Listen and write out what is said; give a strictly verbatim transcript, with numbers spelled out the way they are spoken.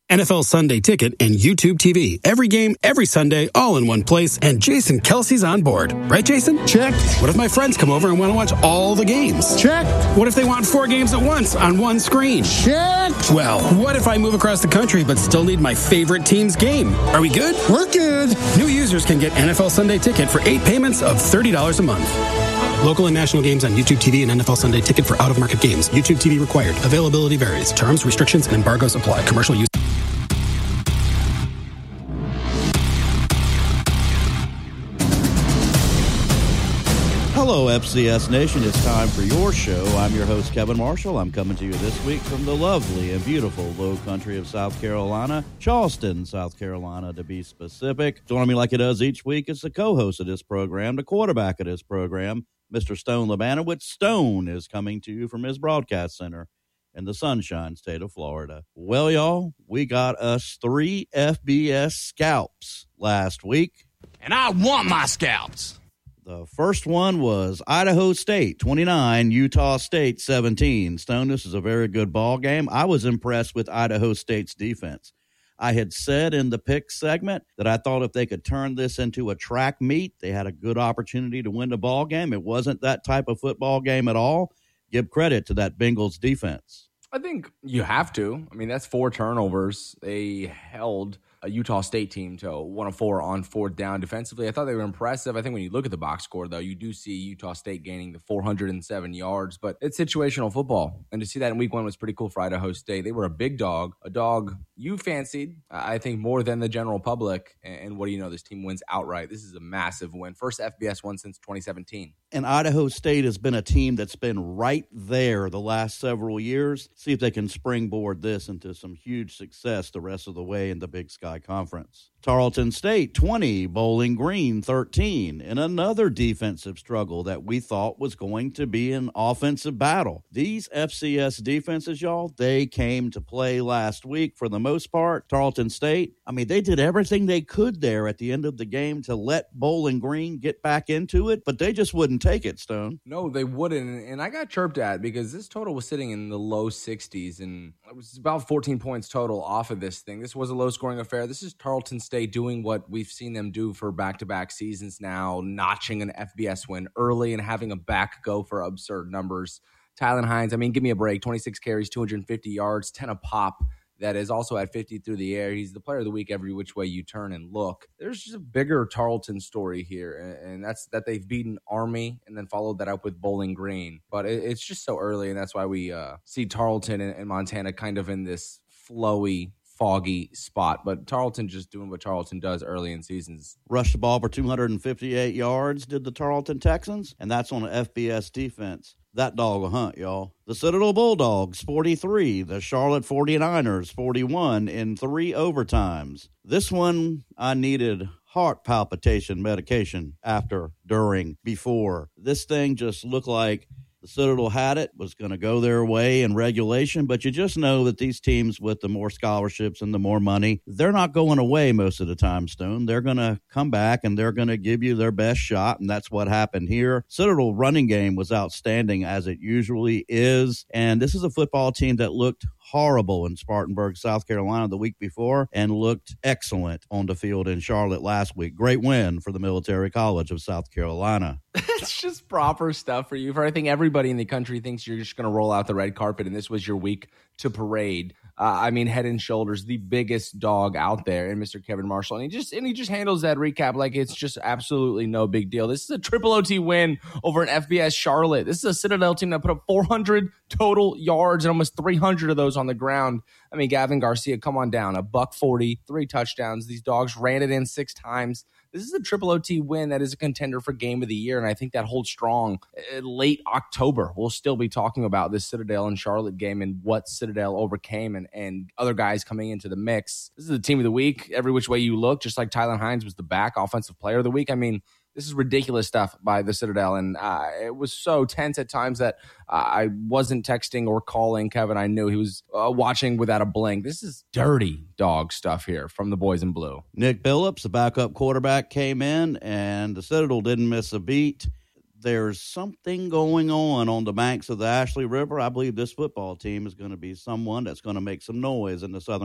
N F L Sunday Ticket and YouTube T V. Every game, every Sunday, all in one place, and Jason Kelsey's on board. Right, Jason? Check. What if my friends come over and want to watch all the games? Check. What if they want four games at once on one screen? Check. Well, what if I move across the country but still need my favorite team's game? Are we good? We're good. New users can get N F L Sunday Ticket for eight payments of thirty dollars a month. Local and national games on YouTube T V and N F L Sunday Ticket for out-of-market games. YouTube T V required. Availability varies. Terms, restrictions, and embargoes apply. Commercial use. Hello, F C S Nation. It's time for your show. I'm your host, Kevin Marshall. I'm coming to you this week from the lovely and beautiful low country of South Carolina, Charleston, South Carolina, to be specific. Joining me like it does each week is the co-host of this program, the quarterback of this program, Mister Stone Labanowitz. Stone is coming to you from his broadcast center in the sunshine state of Florida. Well, y'all, we got us three F B S scalps last week. And I want my scalps. The first one was Idaho State, twenty-nine, Utah State, seventeen. Stone, this is a very good ball game. I was impressed with Idaho State's defense. I had said in the pick segment that I thought if they could turn this into a track meet, they had a good opportunity to win the ball game. It wasn't that type of football game at all. Give credit to that Bengals defense. I think you have to. I mean, that's four turnovers. They held a Utah State team to one of four on fourth down defensively. I thought they were impressive. I think when you look at the box score, though, you do see Utah State gaining the four hundred seven yards, but it's situational football. And to see that in week one was pretty cool for Idaho State. They were a big dog, a dog you fancied, I think, more than the general public. And what do you know? This team wins outright. This is a massive win. First F B S win since twenty seventeen. And Idaho State has been a team that's been right there the last several years. See if they can springboard this into some huge success the rest of the way in the Big Sky Conference. Tarleton State, twenty, Bowling Green, thirteen, in another defensive struggle that we thought was going to be an offensive battle. These F C S defenses, y'all, they came to play last week for the most part. Tarleton State, I mean, they did everything they could there at the end of the game to let Bowling Green get back into it, but they just wouldn't take it, Stone. No, they wouldn't, and I got chirped at because this total was sitting in the low sixties, and it was about fourteen points total off of this thing. This was a low-scoring affair. This is Tarleton State doing what we've seen them do for back-to-back seasons now, notching an F B S win early and having a back go for absurd numbers. Tylan Hines, I mean, give me a break. twenty-six carries, two hundred fifty yards, ten a pop. That is also at fifty through the air. He's the player of the week every which way you turn and look. There's just a bigger Tarleton story here, and that's that they've beaten Army and then followed that up with Bowling Green. But it's just so early, and that's why we uh, see Tarleton and, and Montana kind of in this flowy, foggy spot. But Tarleton just doing what Tarleton does early in seasons. Rushed the ball for two hundred fifty-eight yards, did the Tarleton Texans, and that's on an F B S defense. That dog will hunt, y'all. The Citadel Bulldogs, forty-three. The Charlotte forty-niners, forty-one in three overtimes. This one, I needed heart palpitation medication after, during, before. This thing just looked like the Citadel had it, was going to go their way in regulation, but you just know that these teams with the more scholarships and the more money, they're not going away most of the time, Stone. They're going to come back and they're going to give you their best shot, and that's what happened here. Citadel running game was outstanding, as it usually is, and this is a football team that looked horrible in Spartanburg, South Carolina the week before and looked excellent on the field in Charlotte last week. Great win for the Military College of South Carolina. It's just proper stuff for you. For I think everybody in the country thinks you're just going to roll out the red carpet, and this was your week to parade. Uh, I mean, head and shoulders, the biggest dog out there, and Mister Kevin Marshall, and he just and he just handles that recap like it's just absolutely no big deal. This is a triple O T win over an F B S Charlotte. This is a Citadel team that put up four hundred total yards and almost three hundred of those on the ground. I mean, Gavin Garcia, come on down, a buck forty, three touchdowns. These dogs ran it in six times. This is a triple O T win that is a contender for game of the year, and I think that holds strong. Late October, we'll still be talking about this Citadel and Charlotte game and what Citadel overcame and, and other guys coming into the mix. This is the team of the week, every which way you look, just like Tylan Hines was the back offensive player of the week. I mean, this is ridiculous stuff by the Citadel, and uh, it was so tense at times that uh, I wasn't texting or calling Kevin. I knew he was uh, watching without a blink. This is dirty dog stuff here from the boys in blue. Nick Billups, the backup quarterback, came in, and the Citadel didn't miss a beat. There's something going on on the banks of the Ashley River. I believe this football team is going to be someone that's going to make some noise in the Southern